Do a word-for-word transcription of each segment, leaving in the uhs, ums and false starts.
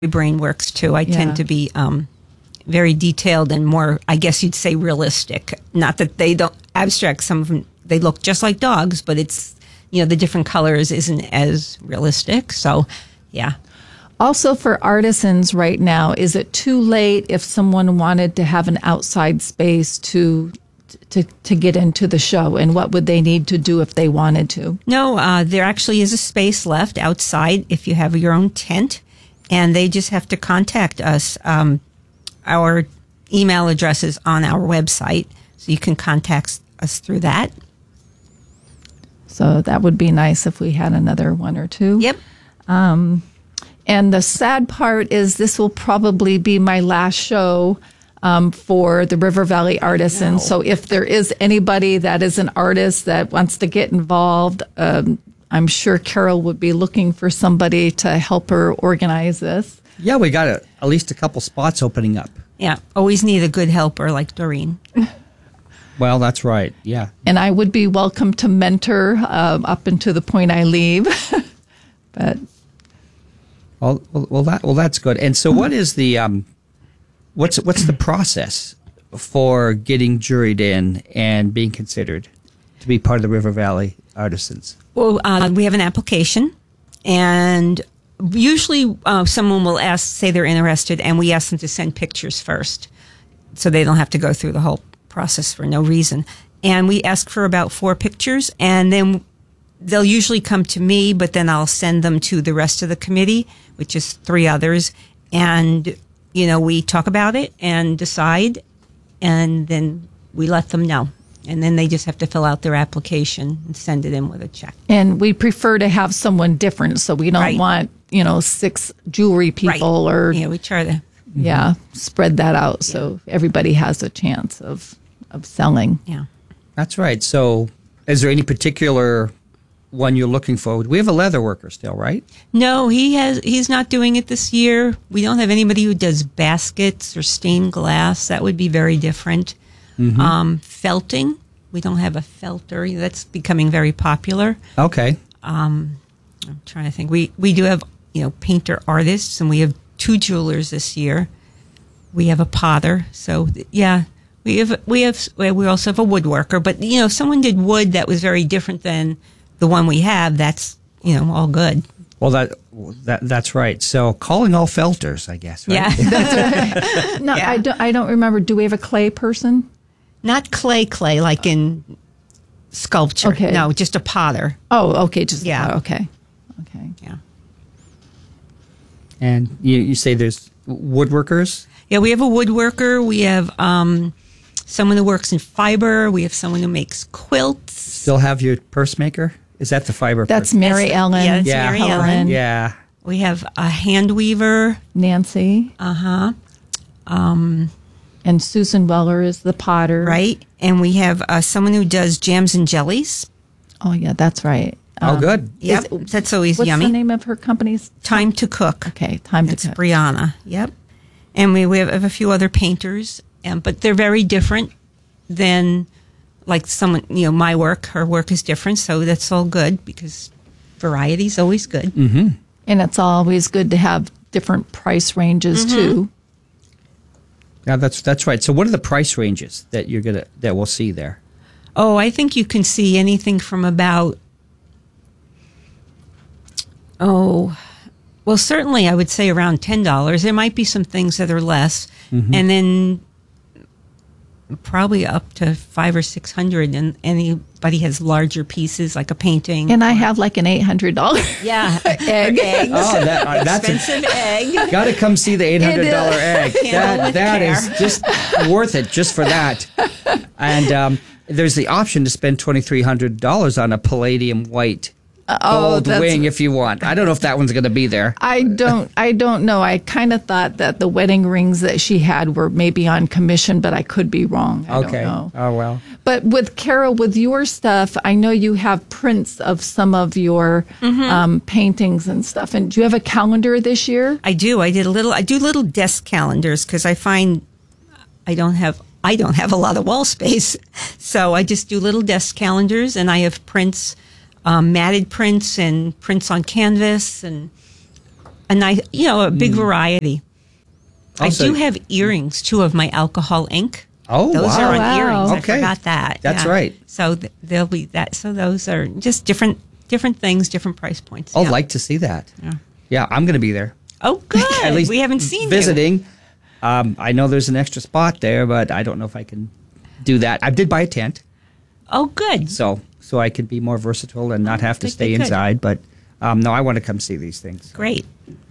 brain works too. I Yeah. tend to be um, very detailed and more, I guess you'd say, realistic. Not that they don't abstract. Some of them, they look just like dogs, but it's, you know, the different colors isn't as realistic. So, yeah. Also for artisans right now, is it too late if someone wanted to have an outside space to to to get into the show? And what would they need to do if they wanted to? No, uh, there actually is a space left outside if you have your own tent, and they just have to contact us. Um, our email address is on our website, so you can contact us through that. So that would be nice if we had another one or two. Yep. Um, and the sad part is this will probably be my last show um, for the River Valley Artisans. No. So if there is anybody that is an artist that wants to get involved, um, I'm sure Carol would be looking for somebody to help her organize this. Yeah, we got a, at least a couple spots opening up. Yeah, always need a good helper like Doreen. Well, that's right. Yeah. And I would be welcome to mentor um, up until the point I leave. But Well, well, well, that well, that's good. And so, what is the um, what's what's the process for getting juried in and being considered to be part of the River Valley Artisans? Well, uh, we have an application, and usually uh, someone will ask, say they're interested, and we ask them to send pictures first, so they don't have to go through the whole process for no reason. And we ask for about four pictures, and then they'll usually come to me, but then I'll send them to the rest of the committee, which is three others, and you know we talk about it and decide, and then we let them know. And then they just have to fill out their application and send it in with a check. And we prefer to have someone different, so we don't Right. want, you know, six jewelry people Right. or Yeah, we try to. yeah, spread that out so everybody has a chance of of selling. Yeah. That's right. So, is there any particular one you're looking for? We have a leather worker still, right? No, he has. He's not doing it this year. We don't have anybody who does baskets or stained glass. That would be very different. Mm-hmm. Um, felting. We don't have a felter. That's becoming very popular. Okay. I'm trying to think. We we do have you know painter artists, and we have two jewelers this year. We have a potter. So yeah, we have we have we also have a woodworker. But you know, if someone did wood that was very different than the one we have, that's you know all good. Well, that that that's right. So, calling all felters, I guess. Right? Yeah. No, Yeah. I don't. I don't remember. Do we have a clay person? Not clay clay like in sculpture. Okay. No, just a potter. Oh, okay. Just Yeah. oh, okay. Okay. Yeah. And you you say there's woodworkers. Yeah, we have a woodworker. We have um, someone who works in fiber. We have someone who makes quilts. Still have your purse maker? Is that the fiber? That's person? Mary That's- Ellen. yeah, that's Yeah. Mary Helen, Ellen. Yeah. We have a hand weaver. Nancy, Uh-huh. and Susan Weller is the potter. Right. And we have uh, someone who does jams and jellies. Oh, yeah, that's right. Oh, Um, good. Yep. That's always What's yummy. the name of her company's? Time to Cook. Okay, time That's to cook. Brianna. Yep. And we, we have a few other painters, and, but they're very different than like someone, you know, my work. Her work is different, so that's all good because variety is always good. Mm-hmm. And it's always good to have different price ranges Mm-hmm. too. Yeah, that's that's right. So, what are the price ranges that you're gonna that we'll see there? Oh, I think you can see anything from about, oh, well, certainly I would say around ten dollars. There might be some things that are less, Mm-hmm. and then probably up to five or six hundred. And anybody has larger pieces like a painting. And I have like an eight hundred dollars. yeah, Egg. eggs. Oh, that, uh, that's a, Expensive egg. got to come see the eight hundred dollar egg. Handle That with that is care. just worth it just for that. And um, there's the option to spend twenty three hundred dollars on a palladium white Oh, gold that's- wing if you want. I don't know if that one's going to be there. I don't. I don't know. I kind of thought that the wedding rings that she had were maybe on commission, but I could be wrong. I Okay. don't know. Oh well. But with Carol, with your stuff, I know you have prints of some of your Mm-hmm. um, paintings and stuff. And do you have a calendar this year? I do. I did a little. I do little desk calendars because I find I don't have. I don't have a lot of wall space, so I just do little desk calendars, and I have prints, um, matted prints, and prints on canvas, and a nice, you know, a big variety. Also- I do have earrings too of my alcohol ink. Oh, those wow. are on Wow. earrings. Okay. I forgot that. That's right. So th- there'll be that. So those are just different, different things, different price points. I'd yeah. like to see that. Yeah. Yeah, I'm going to be there. Oh, good. At least we haven't seen you. visiting. Um, I know there's an extra spot there, but I don't know if I can do that. I did buy a tent, Oh, good. so so I could be more versatile and not have to Good, stay good, good. inside. But um, no, I want to come see these things. Great.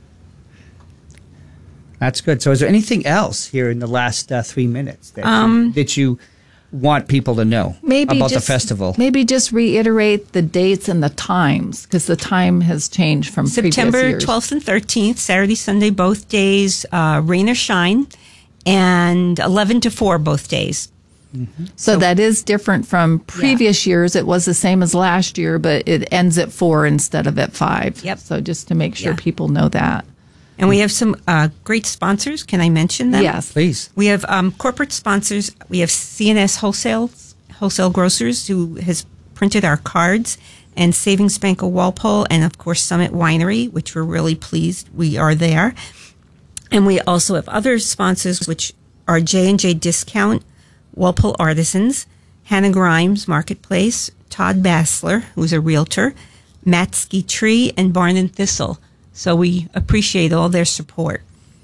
That's good. So, is there anything else here in the last uh, three minutes that Um, you, that you want people to know Maybe about just, the festival? Maybe just reiterate the dates and the times because the time has changed from previous September years. twelfth and thirteenth, Saturday, Sunday, both days, uh, rain or shine, and eleven to four both days. So that is different from previous years. It was the same as last year, but it ends at four instead of at five. Yep. So just to make sure Yeah. people know that. And we have some uh, great sponsors. Can I mention them? Yes. Please. We have um, corporate sponsors. We have C N S Wholesale, Wholesale Grocers, who has printed our cards, and Savings Bank of Walpole, and of course Summit Winery, which we're really pleased we are there. And we also have other sponsors, which are J and J Discount, Walpole Artisans, Hannah Grimes Marketplace, Todd Bassler, who's a realtor, Matsky Tree, and Barn and Thistle. So we appreciate all their support.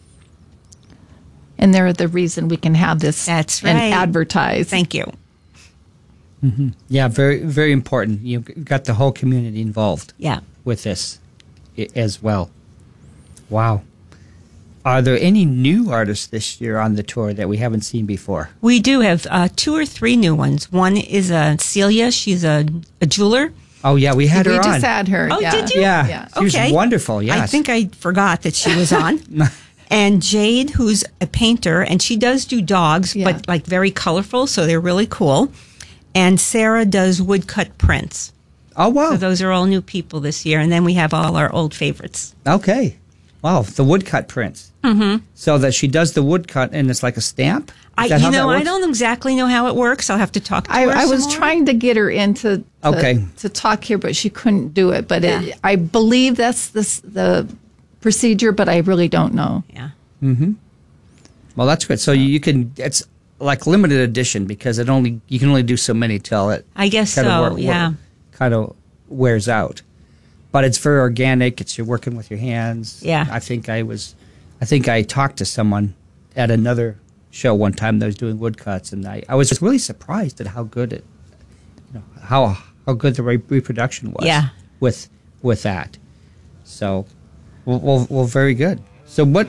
And they're the reason we can have this That's and right. advertise. Thank you. Yeah, very very important. You've got the whole community involved Yeah. with this i- as well. Wow. Are there any new artists this year on the tour that we haven't seen before? We do have uh, two or three new ones. One is uh, Celia. She's a, a jeweler. Oh yeah, we had we her just on. had her. Oh, yeah. did you? Yeah, Yeah. she was Okay. wonderful. Yes. I think I forgot that she was on. And Jade, who's a painter, and she does do dogs, Yeah. but like very colorful, so they're really cool. And Sarah does woodcut prints. Oh wow. So those are all new people this year. And then we have all our old favorites. Okay. Wow, the woodcut prints. Mm-hmm. So that she does the woodcut and it's like a stamp? Is I, that you how that know, I works? don't exactly know how it works. I'll have to talk to I, her. I some was more. trying to get her into to, Okay. to talk here, but she couldn't do it. But Yeah. it, I believe that's this, the procedure, but I really don't know. Yeah. Well, that's good. So you, you can, it's like limited edition because it only, you can only do so many till it I guess kind so, of yeah. kind of wears out. But it's very organic. It's you're working with your hands. Yeah. I think I was, I think I talked to someone at another show one time that was doing woodcuts, and I, I was just really surprised at how good it, you know, how how good the re- reproduction was. Yeah. With with that, so, well, well, well, very good. So what?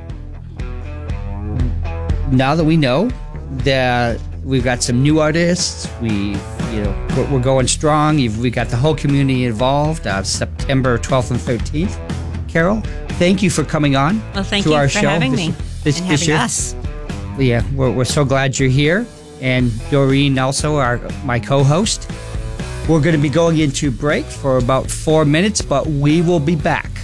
Now that we know that we've got some new artists, we, you know, we're, we're going strong. You've, we got the whole community involved. Uh, September twelfth and thirteenth. Carol, thank you for coming on. Well, thank to you our for show having this, me this, and this having year. us. Yeah, we're, we're so glad you're here. And Doreen also, our my co-host. We're going to be going into break for about four minutes, but we will be back